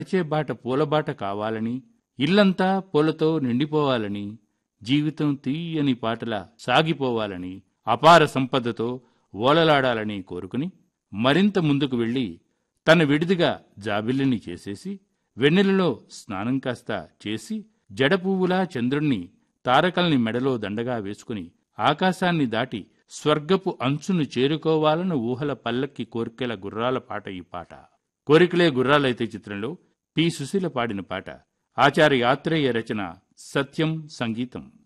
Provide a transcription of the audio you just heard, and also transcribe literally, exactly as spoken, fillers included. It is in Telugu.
నడిచే బాట పూలబాట కావాలని, ఇల్లంతా పూలతో నిండిపోవాలని, జీవితం తీయని పాటలా సాగిపోవాలని, అపార సంపదతో ఓలలాడాలని కోరుకుని మరింత ముందుకు వెళ్ళి తన విడిదిగా జాబిల్లిని చేసేసి వెన్నెలలో స్నానం కాస్త చేసి జడపువ్వులా చంద్రుణ్ణి తారకల్ని మెడలో దండగా వేసుకుని ఆకాశాన్ని దాటి స్వర్గపు అంచును చేరుకోవాలన్న ఊహల పల్లక్కి కోర్కెల గుర్రాల పాట ఈ పాట. కోరికలే గుర్రాలైతే చిత్రంలో పి సుశీల పాడిన పాట. ఆచార్య ఆత్రేయ రచన, సత్యం సంగీతం.